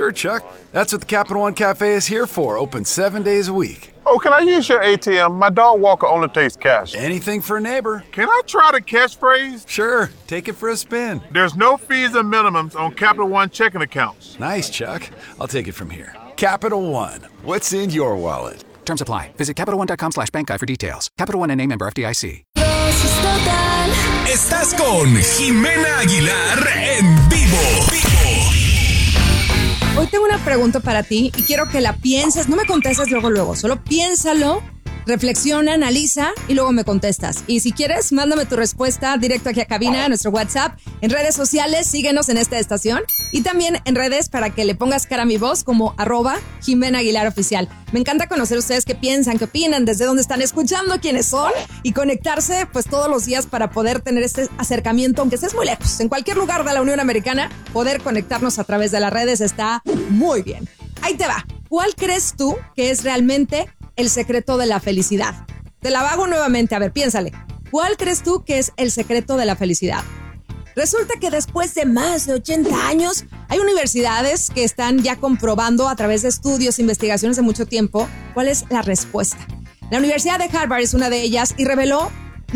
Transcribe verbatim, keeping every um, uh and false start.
Sure, Chuck. That's what the Capital One Cafe is here for, open seven days a week. Oh, can I use your A T M? My dog walker only takes cash. Anything for a neighbor. Can I try the catchphrase? Sure, take it for a spin. There's no fees and minimums on Capital One checking accounts. Nice, Chuck. I'll take it from here. Capital One, what's in your wallet? Terms apply. Visit CapitalOne.com slash bank guide for details. Capital One N A member F D I C. Estás con Jimena Aguilar en vivo. Hoy tengo una pregunta para ti y quiero que la pienses. No me contestes luego, luego. Solo piénsalo, reflexiona, analiza y luego me contestas. Y si quieres, mándame tu respuesta directo aquí a cabina, a nuestro WhatsApp. En redes sociales, síguenos en esta estación. Y también en redes para que le pongas cara a mi voz como arroba Jimena Aguilar Oficial. Me encanta conocer ustedes qué piensan, qué opinan, desde dónde están escuchando, quiénes son y conectarse pues todos los días para poder tener este acercamiento, aunque estés muy lejos. En cualquier lugar de la Unión Americana, poder conectarnos a través de las redes está muy bien. Ahí te va. ¿Cuál crees tú que es realmente el secreto de la felicidad? Te la hago nuevamente, a ver, piénsale. ¿Cuál crees tú que es el secreto de la felicidad? Resulta que después de más de ochenta años, hay universidades que están ya comprobando a través de estudios e investigaciones de mucho tiempo cuál es la respuesta. La Universidad de Harvard es una de ellas y reveló